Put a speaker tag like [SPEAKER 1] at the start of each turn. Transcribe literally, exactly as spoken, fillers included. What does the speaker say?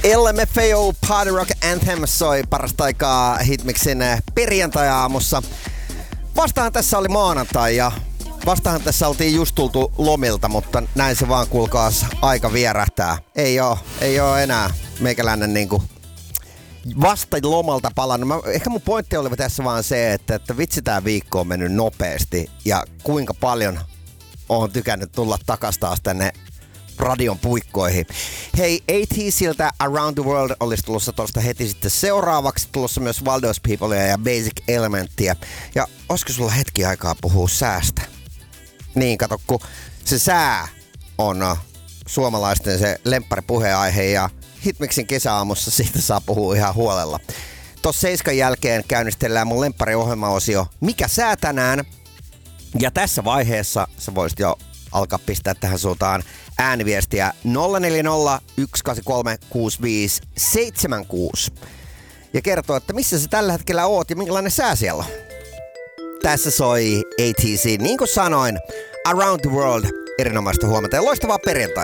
[SPEAKER 1] L M F A O Party Rock Anthem soi parasta aikaa Hitmixin perjantai-aamussa. Vastahan tässä oli maanantai ja vastahan tässä oltiin just tultu lomilta, mutta näin se vaan kuulkaas aika vierähtää. Ei oo, ei oo enää meikäläinen niinku vasta lomalta palannut. Mä, ehkä mun pointti oli tässä vaan se, että, että vitsi tää viikko on mennyt nopeasti ja kuinka paljon oon tykännyt tulla takas taas tänne radion puikkoihin. Hei, A T siltä Around the World olisi tulossa tuosta heti sitten seuraavaksi. Tulossa myös Waldo's Peoplea ja Basic Elementtiä. Ja olisiko sulla hetki aikaa puhua säästä? Niin, kato, kun se sää on suomalaisten se lempparipuheenaihe ja Hitmixin kesäaamussa siitä saa puhua ihan huolella. Tuossa seiskan jälkeen käynnistellään mun lemppariohjelmaosio Mikä sää tänään? Ja tässä vaiheessa sä voisit jo alkaa pistää tähän suuntaan ääniviestiä nolla neljä nolla yksi kahdeksan kolme kuusi viisi seitsemän kuusi ja kertoo, että missä sä tällä hetkellä oot ja minkälainen sää siellä on. Tässä soi A T C, niin kuin sanoin, Around the World. Erinomaista huomenta ja loistavaa perjantaita.